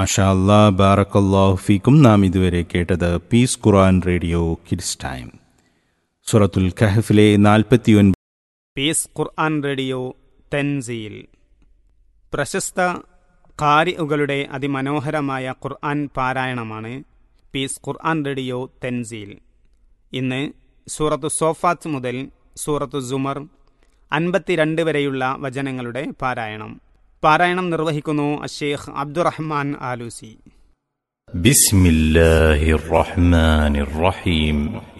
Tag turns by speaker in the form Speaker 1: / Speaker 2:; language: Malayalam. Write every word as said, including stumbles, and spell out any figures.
Speaker 1: മാഷാ അല്ലാ, ബാറക്കല്ലാഹു ഫീക്കും. നാം ഇതുവരെ കേട്ടത് പീസ് ഖുർആൻ റേഡിയോ കിഡ്സ് ടൈം, സൂറത്തുൽ കഹ്ഫിലെ നാൽപ്പത്തി ഒൻപത്.
Speaker 2: പീസ് ഖുർആൻ റേഡിയോ തൻസീൽ, പ്രശസ്ത ഖാരിഉകളുടെ അതിമനോഹരമായ ഖുർആൻ പാരായണമാണ് പീസ് ഖുർആൻ റേഡിയോ തൻസീൽ. ഇന്ന് സൂറത്തു സോഫാത്ത് മുതൽ സൂറത്തു സുമർ അൻപത്തിരണ്ട് വരെയുള്ള വചനങ്ങളുടെ പാരായണം പാരായണം നിർവഹിക്കുന്നു അഷേഖ് അബ്ദുറഹ്മാൻ ആലൂസി.
Speaker 3: ബിസ്മില്ലാഹിർ റഹ്മാനിർ റഹീം.